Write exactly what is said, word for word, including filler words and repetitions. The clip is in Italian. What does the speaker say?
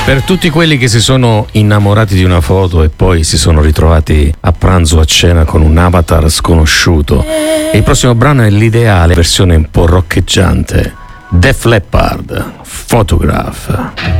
Per tutti quelli che si sono innamorati di una foto e poi si sono ritrovati a pranzo o a cena con un avatar sconosciuto, e il prossimo brano è l'ideale versione un po' roccheggiante. Def Leppard, Photograph.